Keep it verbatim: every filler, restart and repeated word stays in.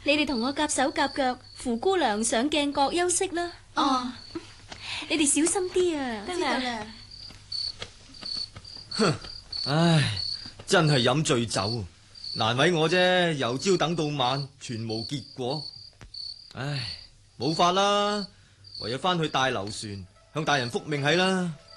你哋同我夾手夾腳，扶姑娘上鏡閣休息啦。 哦， 你哋小心啲啊！ 得啦。 哼，唉，真係飲醉酒，難為我啫。由朝等到晚，全無結果。唉，冇法啦，唯有翻去大樓船向大人復命係啦。